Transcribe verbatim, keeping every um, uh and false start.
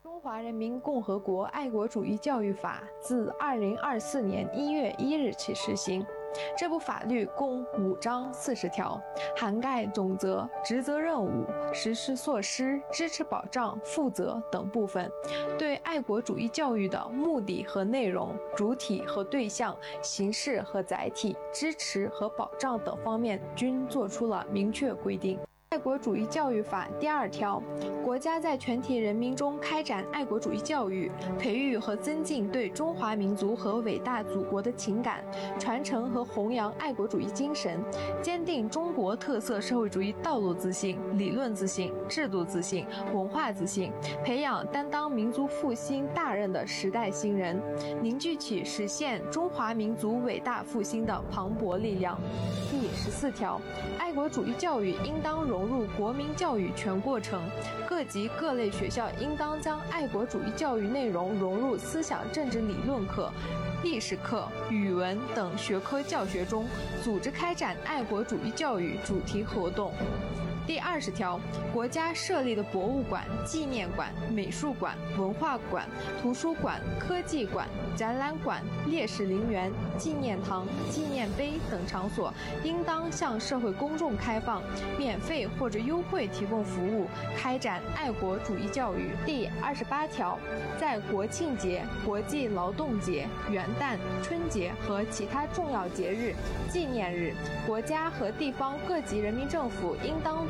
中华人民共和国爱国主义教育法自二零二四年一月一日起施行。这部法律共五章四十条，涵盖总则、职责任务、实施措施、支持保障、负责等部分，对爱国主义教育的目的和内容、主体和对象、形式和载体、支持和保障等方面均作出了明确规定。爱国主义教育法第二条，国家在全体人民中开展爱国主义教育，培育和增进对中华民族和伟大祖国的情感，传承和弘扬爱国主义精神，坚定中国特色社会主义道路自信、理论自信、制度自信、文化自信，培养担当民族复兴大任的时代新人，凝聚起实现中华民族伟大复兴的磅礴力量。第十四条，爱国主义教育应当融入国民教育全过程，各级各类学校应当将爱国主义教育内容融入思想政治理论课、历史课、语文等学科教学中，组织开展爱国主义教育主题活动。第二十条，国家设立的博物馆、纪念馆、美术馆、文化馆、图书馆、科技馆、展览馆、烈士陵园、纪念堂、纪念碑等场所，应当向社会公众开放，免费或者优惠提供服务，开展爱国主义教育。第二十八条，在国庆节、国际劳动节、元旦、春节和其他重要节日、纪念日，国家和地方各级人民政府应当